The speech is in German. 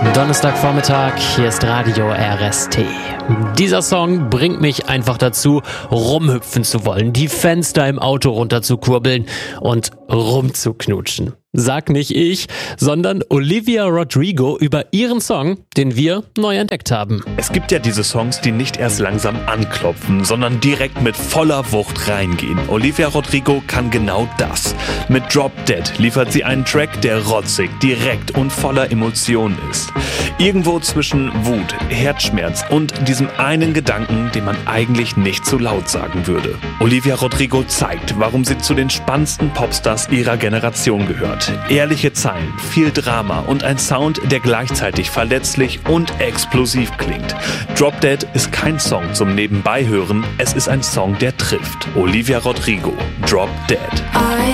Donnerstagvormittag, hier ist Radio RST. Dieser Song bringt mich einfach dazu, rumhüpfen zu wollen, die Fenster im Auto runterzukurbeln und rumzuknutschen. Sag nicht ich, sondern Olivia Rodrigo über ihren Song, den wir neu entdeckt haben. Es gibt ja diese Songs, die nicht erst langsam anklopfen, sondern direkt mit voller Wucht reingehen. Olivia Rodrigo kann genau das. Mit Drop Dead liefert sie einen Track, der rotzig, direkt und voller Emotionen ist. Irgendwo zwischen Wut, Herzschmerz und diesem einen Gedanken, den man eigentlich nicht so laut sagen würde. Olivia Rodrigo zeigt, warum sie zu den spannendsten Popstars ihrer Generation gehört. Ehrliche Zeilen, viel Drama und ein Sound, der gleichzeitig verletzlich und explosiv klingt. Drop Dead ist kein Song zum Nebenbeihören, es ist ein Song, der trifft. Olivia Rodrigo, Drop Dead. I